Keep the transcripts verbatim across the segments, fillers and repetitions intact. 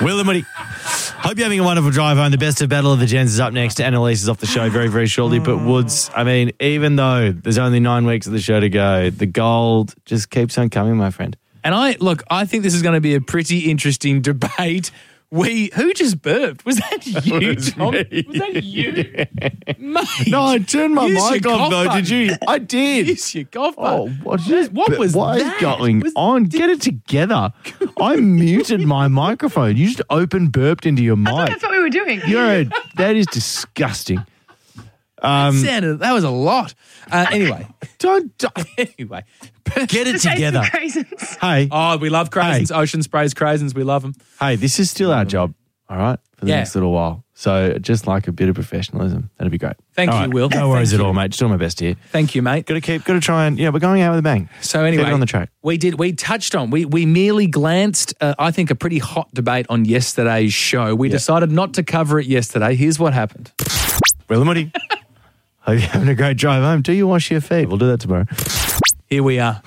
Will and Woody. Hope you're having a wonderful drive home. The best of Battle of the Gens is up next. Annalise is off the show very, very shortly. But Woods, I mean, even though there's only nine weeks of the show to go, the gold just keeps on coming, my friend. And I look, I think this is going to be a pretty interesting debate. We who just burped? Was that you, was Tom? me. Was that you? Mate. No, I turned my use mic your off, cough though. button. Did you? I did. Use your cough Oh, button. what is, What was what is that? going Was- on? Get it together. I muted my microphone. You just open burped into your mic. That's what we were doing. You're a, that is disgusting. Um, Sounded, that was a lot. Uh, anyway, don't, don't anyway, get it The taste of together. craisins. Hey, oh, we love craisins. Hey. Ocean sprays craisins. We love them. hey, this is still our job, all right, for the Yeah. next little while. So just like a bit of professionalism, that'd be great. Thank All you, right. Will. No worries Thank at you. all, mate. Just doing my best here. Thank you, mate. Got to keep, got to try and, yeah, we're going out with a bang. So anyway, Keep it on the track. we did. We touched on. We we merely glanced. Uh, I think a pretty hot debate on yesterday's show. We Yeah. decided not to cover it yesterday. Here's what happened. Well, Woody, hope you're having a great drive home. Do you wash your feet? We'll do that tomorrow. Here we are.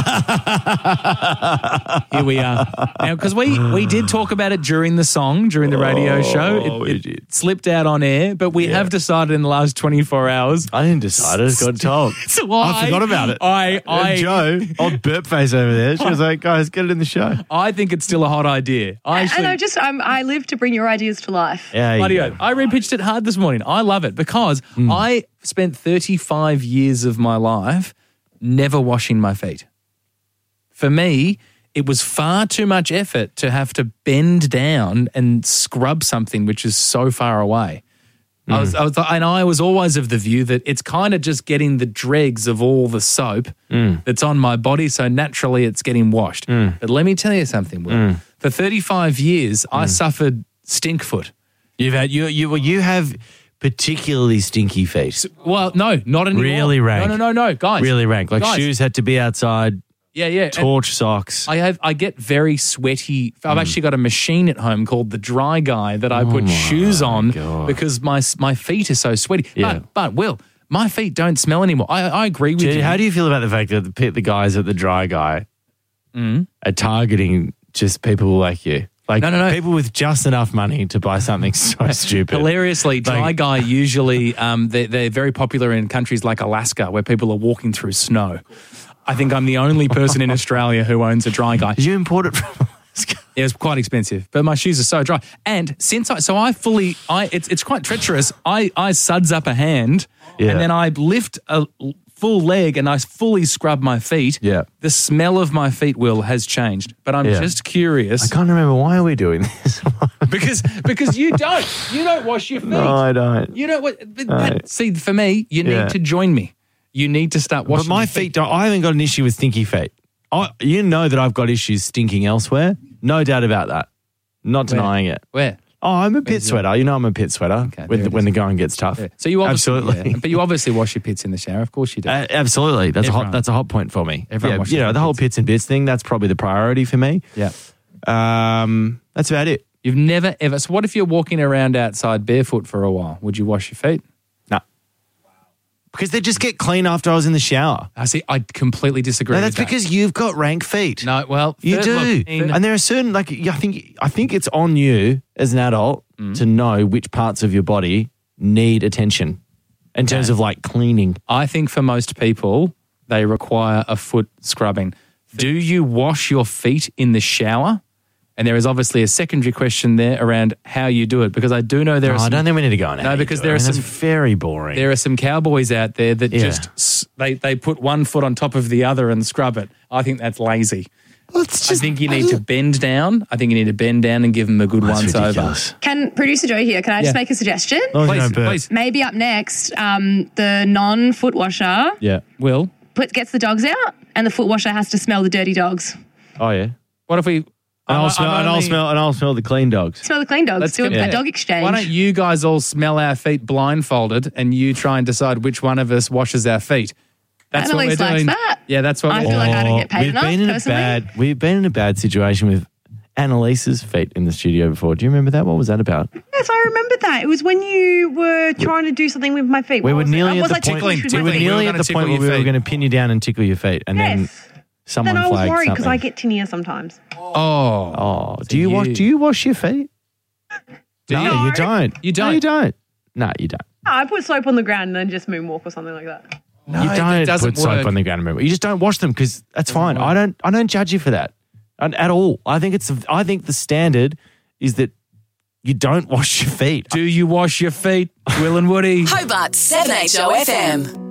Here we are. Now, because we, we did talk about it during the song, during the radio show. It, Oh, we it did. slipped out on air, but we Yeah. have decided in the last twenty-four hours. I didn't decide. I just got told. So I forgot about it. I, I, And Joe, old burp face over there, she was like, guys, get it in the show. I think it's still a hot idea. I actually, and I just, I'm, I live to bring your ideas to life. Yeah, you Bloody go. oath. I repitched it hard this morning. I love it because Hmm. I spent thirty-five years of my life never washing my feet. For me, it was far too much effort to have to bend down and scrub something which is so far away. I was, I was, and I was always of the view that it's kind of just getting the dregs of all the soap that's on my body, so naturally it's getting washed. But let me tell you something, Will. For thirty-five years, I suffered stink foot. You've had, you, you, well, you have particularly stinky feet. Well, no, not anymore. Really rank. No, no, no, no, guys. Really rank. Like Guys. shoes had to be outside, Yeah, yeah. And torch socks. I have. I get very sweaty. I've actually got a machine at home called the Dry Guy that I put shoes on God. because my my feet are so sweaty. Yeah. But but Will, my feet don't smell anymore. I, I agree with Gee, you. how do you feel about the fact that the, the guys at the Dry Guy are targeting just people like you? Like No, no, no. people with just enough money to buy something so stupid. Hilariously, Dry Like- Guy usually um, they're, they're very popular in countries like Alaska where people are walking through snow. I think I'm the only person in Australia who owns a Dry Guy. Did you import it from Alaska? It was quite expensive, but my shoes are so dry. And since I, so I fully, I it's it's quite treacherous. I I suds up a hand, Yeah. and then I lift a l- full leg, and I fully scrub my feet. Yeah. The smell of my feet, Will, has changed. But I'm Yeah. just curious I can't remember. Why are we doing this? because because you don't you don't wash your feet. No, I don't. You don't. What, but No. that, see, for me, you need Yeah. to join me. You need to start But washing. my your feet don't. I haven't got an issue with stinky feet. I, you know that I've got issues stinking elsewhere. No doubt about that. Not Where? denying it. Where? Oh, I'm a pit Where's your- sweater. You know I'm a pit sweater Okay, when, there the, it when is. the going gets tough. Yeah. So you obviously, Absolutely. yeah. But you obviously wash your pits in the shower. Of course you do. Uh, absolutely. That's a Everyone. hot that's a hot point for me. Everyone yeah, washes you know, their the whole pits. pits and bits thing, that's probably the priority for me. yeah. Um, that's about it. You've never ever. So what if you're walking around outside barefoot for a while? Would you wash your feet? No. Because they just get clean after I was in the shower. I see. I completely disagree. No, that's with that. because you've got rank feet. no. Well, You third- do. look, in- And there are certain, like, I think I think it's on you as an adult Mm. to know which parts of your body need attention in terms Okay. of, like, cleaning. I think for most people, they require a foot scrubbing. Do you wash your feet in the shower? And there is obviously a secondary question there around how you do it, because I do know there Oh, are I some, don't think we need to go on. No, how you because do it. there I are mean, some- that's very boring. there are some cowboys out there that Yeah. just s- they they put one foot on top of the other and scrub it. I think that's lazy. Well, it's I think you need to bend down. I think you need to bend down and give them a good That's once over. ridiculous. Can producer Joe here? Can I just Yeah. make a suggestion? As long as you Please, don't burp. please. Maybe up next, um, the non-foot washer Yeah. Will, put, gets the dogs out, and the foot washer has to smell the dirty dogs. Oh, yeah. what if we? And I'll, I'm- smell, I'm and I'll only- smell and I'll smell the clean dogs. Smell the clean dogs. Let's Do a, get- a dog exchange. Why don't you guys all smell our feet blindfolded, and you try and decide which one of us washes our feet? That's what we're Annalise likes doing. that. Yeah, that's what I we're feel doing. like I don't get paid we've enough, been in a personally. bad we've been in a bad situation with Annalise's feet in the studio before. Do you remember that? What was that about? Yes, I remember that. It was when you were trying to do something with my feet. We What were was it? nearly Uh, at was the I point. ticklish with We my were tickling. feet? We were nearly gonna at the tickle point where your we were feet. going to pin you down and tickle your feet, and then Yes. Someone Then I was flagged worried because something. I get tinea sometimes. Oh. Oh, do you, you- wash? Do you wash your feet? Do no, you? you don't. You No, don't? you don't. No, you don't. No, I put soap on the ground and then just moonwalk or something like that. No, you it don't doesn't put soap work. on the ground and move. You just don't wash them because that's fine. I don't. I don't judge you for that and, at all. I think it's. I think the standard is that you don't wash your feet. Do you wash your feet, Will and Woody? Hobart seven H O F M.